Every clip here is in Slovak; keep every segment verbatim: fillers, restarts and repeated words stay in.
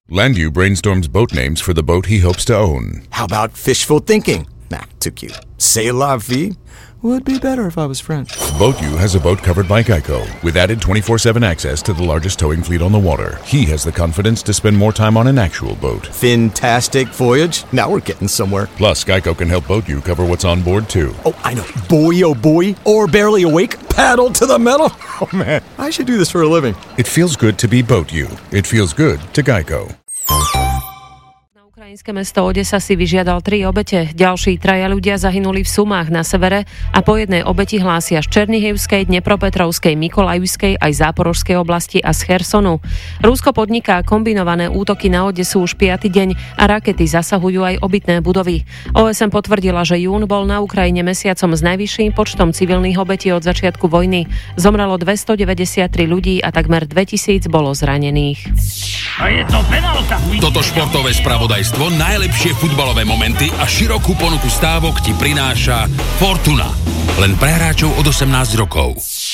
Landu brainstorms boat names for the boat he hopes to own. How about fishful thinking? Nah, too cute. C'est la vie would be better if I was French. BoatU has a boat covered by Geico with added twenty-four seven access to the largest towing fleet on the water. He has the confidence to spend more time on an actual boat. Fantastic voyage. Now we're getting somewhere. Plus, Geico can help BoatU cover what's on board too. Oh, I know. Boy, oh boy. Or barely awake. Paddle to the metal. Oh man, I should do this for a living. It feels good to be BoatU. It feels good to Geico. Ukrajinské mesto Odesa si vyžiadal tri obete. Ďalší traja ľudia zahynuli v Sumách na severe a po jednej obeti hlásia z Černihivskej, Dnepropetrovskej, Mykolajivskej aj Záporožskej oblasti a z Chersonu. Rusko podniká kombinované útoky na Odesu už piaty deň a rakety zasahujú aj obytné budovy. ó es en potvrdila, že jún bol na Ukrajine mesiacom s najvyšším počtom civilných obetí od začiatku vojny. Zomrelo dvestodeväťdesiattri ľudí a takmer dvetisíc bolo zranených. A je to penálta. Toto športové spravodajstvo, najlepšie futbalové momenty a širokú ponuku stávok ti prináša Fortuna. Len pre hráčov od osemnásť rokov.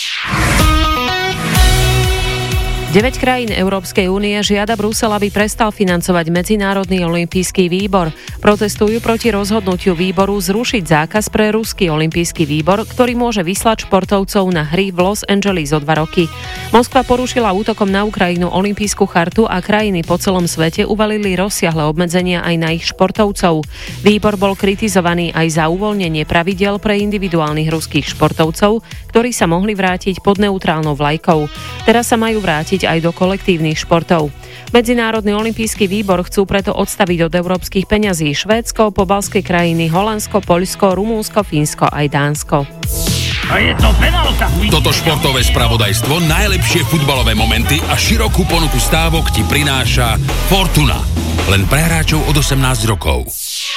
deväť krajín Európskej únie žiada Brusel, aby prestal financovať Medzinárodný olympijský výbor. Protestujú proti rozhodnutiu výboru zrušiť zákaz pre ruský olympijský výbor, ktorý môže vyslať športovcov na hry v Los Angeles o dva roky. Moskva porušila útokom na Ukrajinu olympijskú chartu a krajiny po celom svete uvalili rozsiahle obmedzenia aj na ich športovcov. Výbor bol kritizovaný aj za uvoľnenie pravidiel pre individuálnych ruských športovcov, ktorí sa mohli vrátiť pod neutrálnou vlajkou. Teraz sa majú vrátiť aj do kolektívnych športov. Medzinárodný olympijský výbor chcú preto odstaviť od európskych peňazí Švédsko, pobaltské krajiny, Holandsko, Poľsko, Rumúnsko, Fínsko aj Dánsko. A je to penálta. Toto športové spravodajstvo, najlepšie futbalové momenty a širokú ponuku stávok ti prináša Fortuna. Len pre hráčov od osemnásť rokov.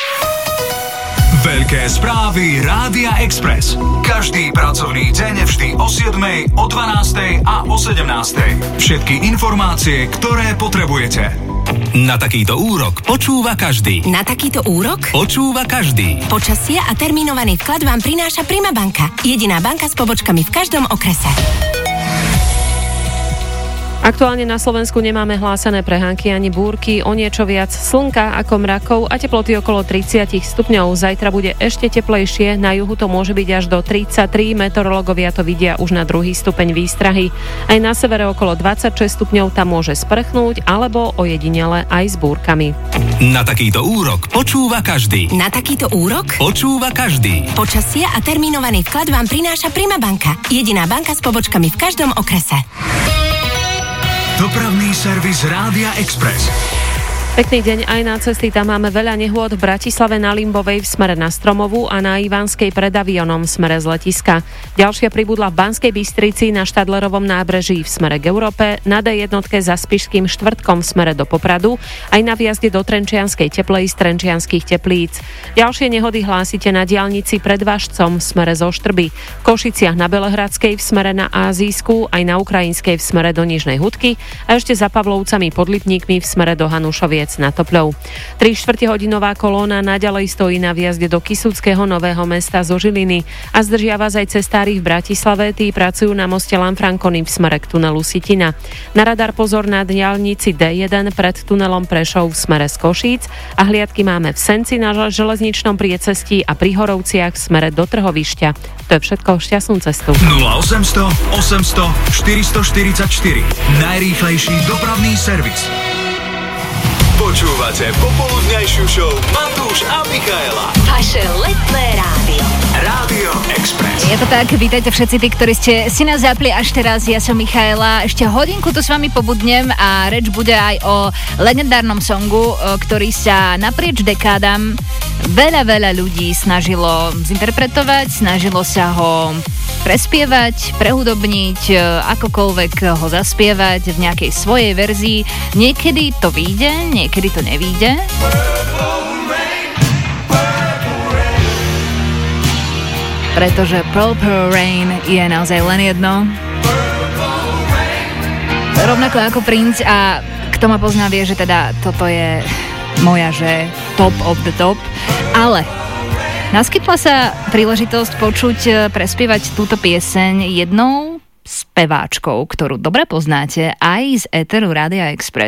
Veľké správy Rádia Express. Každý pracovný deň vždy o siedmej, o dvanástej a o sedemnástej. Všetky informácie, ktoré potrebujete. Na takýto úrok počúva každý. Na takýto úrok? Počúva každý. Počasie a termínovaný vklad vám prináša Prima banka. Jediná banka s pobočkami v každom okrese. Aktuálne na Slovensku nemáme hlásané prehánky ani búrky, o niečo viac slnka ako mrakov a teploty okolo tridsať stupňov. Zajtra bude ešte teplejšie, na juhu to môže byť až do tridsaťtri, meteorológovia to vidia už na druhý stupeň výstrahy. Aj na severe okolo dvadsaťšesť stupňov tam môže sprchnúť alebo ojedinele aj s búrkami. Na takýto úrok počúva každý. Na takýto úrok? Počúva každý. Počasie a termínovaný vklad vám prináša Prima banka. Jediná banka s pobočkami v každom okrese. Dopravný servis Rádia Express. Pekný deň, aj na cesty tam máme veľa nehôd v Bratislave na Limbovej v smere na Stromovú a na Ivanskej pred Avionom v smere z letiska. Ďalšia pribudla v Banskej Bystrici na Štadlerovom nábreží v smere k Európe, na dé jedna za Spišským štvrtkom v smere do Popradu, aj na vjazde do Trenčianskej Teplej z Trenčianskych Teplíc. Ďalšie nehody hlásite na diaľnici pred Važcom v smere zo Štrby, v Košiciach na Belehradskej v smere na Ázijsku, aj na Ukrajinskej v smere do Nižnej Hudky a ešte za Pavlovcami pod Lipníkmi v smere do Hanušoviec na Topľov. tri štvrťhodinová kolóna naďalej stojí na vjazde do Kysuckého Nového Mesta zo Žiliny a zdržiava aj cestári v Bratislave, tí pracujú na moste Lanfrancony v smere k tunelu Sitina. Na radar pozor na diaľnici dé jeden pred tunelom Prešov v smere z Košíc a hliadky máme v Senci na železničnom priecestí a pri Horovciach v smere do Trhovišťa. To je všetko, šťastnú cestu. nula osemsto osemsto štyristoštyridsaťštyri. Najrýchlejší dopravný servis. Počúvate popoludňajšiu show Matúš a Michaela. Vaše letné rádio. Rádio Express. Je to tak, vítajte všetci tí, ktorí ste si nás zapli až teraz. Ja som Michaela, ešte hodinku tu s vami pobudnem a reč bude aj o legendárnom songu, ktorý sa naprieč dekádam veľa, veľa ľudí snažilo zinterpretovať, snažilo sa ho prespievať, prehudobniť, akokoľvek ho zaspievať v nejakej svojej verzii. Niekedy to vyjde, niekedy to nevyjde. Pretože Purple Rain je naozaj len jedno. Rovnako ako Prince a kto ma pozná vie, že teda toto je moja, že top of the top. Ale naskytla sa príležitosť počuť, prespievať túto pieseň jednou speváčkou, ktorú dobre poznáte aj z éteru Rádia Express.